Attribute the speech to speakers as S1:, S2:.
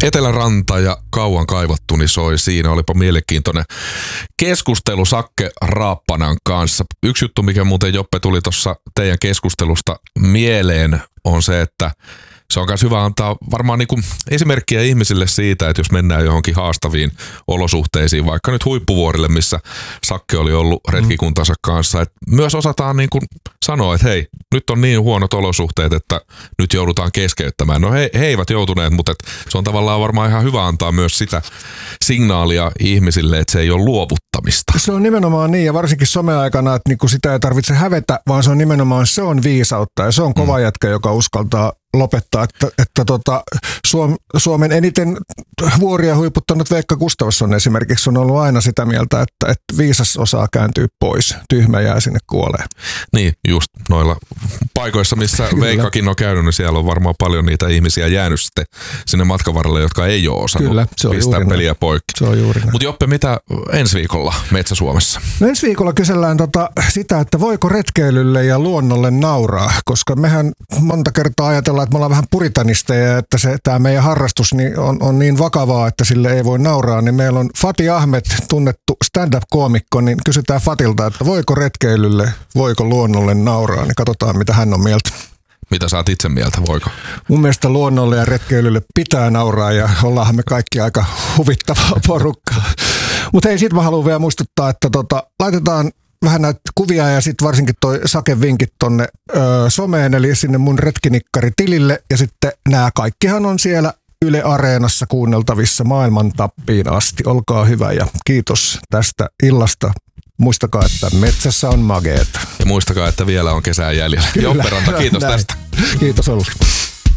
S1: Eteläranta ja kauan kaivattuni soi siinä. Olipa mielenkiintoinen keskustelu Sakke Raappanan kanssa. Yksi juttu, mikä muuten Joppe tuli tuossa teidän keskustelusta mieleen, on se, että se on myös hyvä antaa varmaan niin kuin esimerkkiä ihmisille siitä, että jos mennään johonkin haastaviin olosuhteisiin, vaikka nyt Huippuvuorille, missä Sakke oli ollut retkikuntansa kanssa, että myös osataan niin kuin sanoa, että hei, nyt on niin huonot olosuhteet, että nyt joudutaan keskeyttämään. No he eivät joutuneet, mutta se on tavallaan varmaan ihan hyvä antaa myös sitä signaalia ihmisille, että se ei ole luovuttamista. Se
S2: on nimenomaan niin, ja varsinkin someaikana, että niinku sitä ei tarvitse hävetä, vaan se on nimenomaan, se on viisautta, ja se on kova jätkä, joka uskaltaa lopettaa, että Suomen eniten vuoria huiputtanut Veikka Gustafsson esimerkiksi on ollut aina sitä mieltä, että viisas osaa kääntyä pois, tyhmä jää sinne kuoleen.
S1: Niin, just noilla paikoissa, missä Veikkakin on käynyt, niin siellä on varmaan paljon niitä ihmisiä jäänyt sitten sinne matkan varrelle, jotka ei ole osannut pistää peliä poikki.
S2: Se on juuri näin.
S1: Mutta Joppe, mitä ensi viikolla Metsä-Suomessa?
S2: No ensi viikolla kysellään sitä, että voiko retkeilylle ja luonnolle nauraa, koska mehän monta kertaa ajatellaan, että me ollaan vähän puritanisteja, että tämä meidän harrastus niin on niin vakavaa, että sille ei voi nauraa, niin meillä on Fati Ahmed, tunnettu stand-up-koomikko, niin kysytään Fatilta, että voiko retkeilylle, voiko luonnolle nauraa, niin katsotaan mitä hän on mieltä.
S1: Mitä sä oot itse mieltä, voiko?
S2: Mun mielestä luonnolle ja retkeilylle pitää nauraa ja ollaanhan me kaikki aika huvittavaa porukkaa. Mutta hei, sit mä haluan vielä muistuttaa, että laitetaan vähän näitä kuvia ja sitten varsinkin toi Saken vinkit tonne someen, eli sinne mun retkinikkari-tilille. Ja sitten nämä kaikkihan on siellä Yle Areenassa kuunneltavissa maailman tappiin asti. Olkaa hyvä ja kiitos tästä illasta. Muistakaa, että metsässä on mageeta.
S1: Ja muistakaa, että vielä on kesää jäljellä. Joppe Ranta, kiitos tästä.
S2: Kiitos ollut.